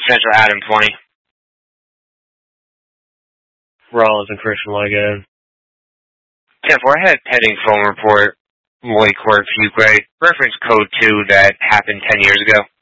Central Adam 20. Rollins and Christian Leggett. 10-4, I had a pending phone report, Lloyd Court, Fuquay, reference code 2 that happened 10 years ago.